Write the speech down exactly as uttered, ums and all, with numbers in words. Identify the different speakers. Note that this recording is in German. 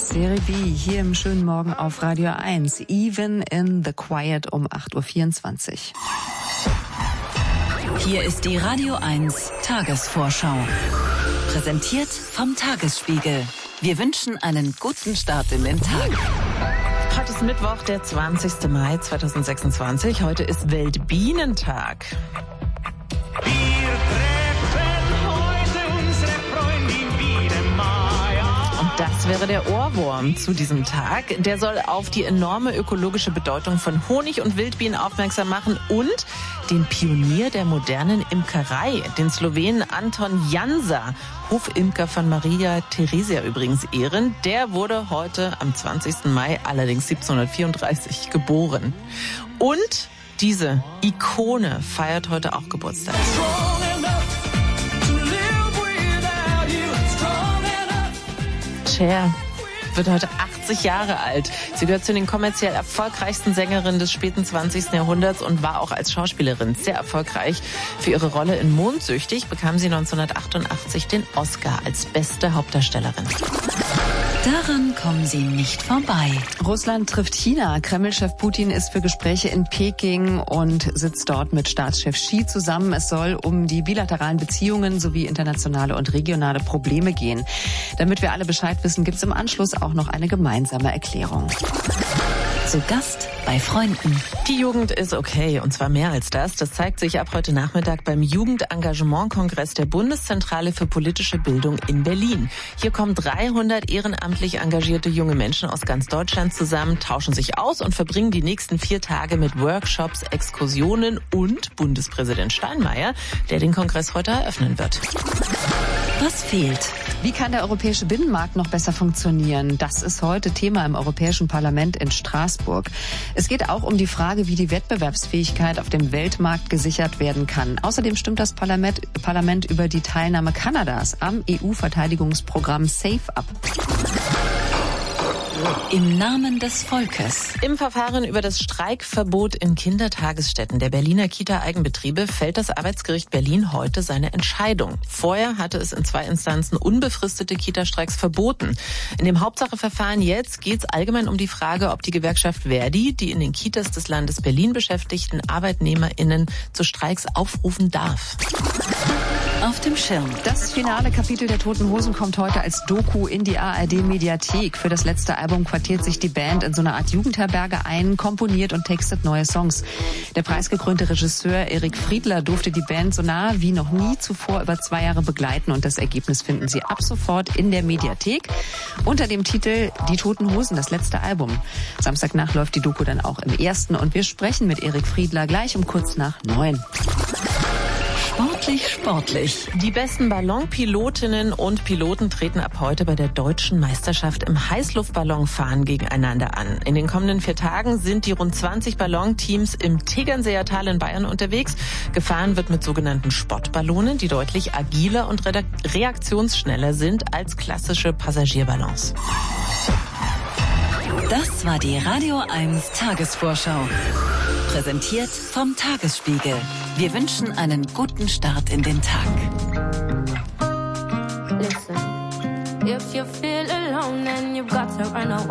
Speaker 1: Serie B hier im schönen Morgen auf Radio eins. Even in the Quiet um acht Uhr vierundzwanzig.
Speaker 2: Hier ist die Radio eins Tagesvorschau. Präsentiert vom Tagesspiegel. Wir wünschen einen guten Start in den Tag.
Speaker 3: Heute ist Mittwoch, der zwanzigster Mai zweitausendsechsundzwanzig. Heute ist Weltbienentag.
Speaker 4: Wir treffen heute unsere Freundin wieder mal.
Speaker 3: Und das wäre der Ohrwurm zu diesem Tag. Der soll auf die enorme ökologische Bedeutung von Honig und Wildbienen aufmerksam machen und den Pionier der modernen Imkerei, den Slowenen Anton Jansa, Hofimker von Maria Theresia übrigens ehren. Der wurde heute am zwanzigsten Mai, allerdings siebzehnhundertvierunddreißig, geboren. Und diese Ikone feiert heute auch Geburtstag. Cher wird heute achtzig Jahre alt. Sie gehört zu den kommerziell erfolgreichsten Sängerinnen des späten zwanzigsten Jahrhunderts und war auch als Schauspielerin sehr erfolgreich. Für ihre Rolle in Mondsüchtig bekam sie neunzehnhundertachtundachtzig den Oscar als beste Hauptdarstellerin.
Speaker 2: Daran kommen Sie nicht vorbei.
Speaker 1: Russland trifft China. Kreml-Chef Putin ist für Gespräche in Peking und sitzt dort mit Staatschef Xi zusammen. Es soll um die bilateralen Beziehungen sowie internationale und regionale Probleme gehen. Damit wir alle Bescheid wissen, gibt es im Anschluss auch noch eine gemeinsame Erklärung.
Speaker 2: Zu Gast bei Freunden.
Speaker 3: Die Jugend ist okay, und zwar mehr als das. Das zeigt sich ab heute Nachmittag beim Jugendengagementkongress der Bundeszentrale für politische Bildung in Berlin. Hier kommen dreihundert ehrenamtlich engagierte junge Menschen aus ganz Deutschland zusammen, tauschen sich aus und verbringen die nächsten vier Tage mit Workshops, Exkursionen und Bundespräsident Steinmeier, der den Kongress heute eröffnen wird.
Speaker 2: Was fehlt?
Speaker 1: Wie kann der europäische Binnenmarkt noch besser funktionieren? Das ist heute Thema im Europäischen Parlament in Straßburg. Es geht auch um die Frage, wie die Wettbewerbsfähigkeit auf dem Weltmarkt gesichert werden kann. Außerdem stimmt das Parlament, Parlament über die Teilnahme Kanadas am E U-Verteidigungsprogramm SAFE ab.
Speaker 2: Im Namen des Volkes.
Speaker 3: Im Verfahren über das Streikverbot in Kindertagesstätten der Berliner Kita-Eigenbetriebe fällt das Arbeitsgericht Berlin heute seine Entscheidung. Vorher hatte es in zwei Instanzen unbefristete Kita-Streiks verboten. In dem Hauptsacheverfahren jetzt geht es allgemein um die Frage, ob die Gewerkschaft Verdi die in den Kitas des Landes Berlin beschäftigten ArbeitnehmerInnen zu Streiks aufrufen darf.
Speaker 2: Auf dem Schirm.
Speaker 1: Das finale Kapitel der Toten Hosen kommt heute als Doku in die A R D-Mediathek. Für das letzte Album quartiert sich die Band in so einer Art Jugendherberge ein, komponiert und textet neue Songs. Der preisgekrönte Regisseur Erik Friedler durfte die Band so nah wie noch nie zuvor über zwei Jahre begleiten und das Ergebnis finden Sie ab sofort in der Mediathek unter dem Titel Die Toten Hosen, das letzte Album. Samstagnacht läuft die Doku dann auch im Ersten und wir sprechen mit Erik Friedler gleich um kurz nach neun.
Speaker 2: Sportlich, sportlich.
Speaker 3: Die besten Ballonpilotinnen und Piloten treten ab heute bei der deutschen Meisterschaft im Heißluftballonfahren gegeneinander an. In den kommenden vier Tagen sind die rund zwanzig Ballonteams im Tegernseer Tal in Bayern unterwegs. Gefahren wird mit sogenannten Spottballonen, die deutlich agiler und reaktionsschneller sind als klassische Passagierballons.
Speaker 2: Das war die Radio eins Tagesvorschau. Präsentiert vom Tagesspiegel. Wir wünschen einen guten Start in den Tag.
Speaker 5: Listen, if you feel alone and you've got to run away.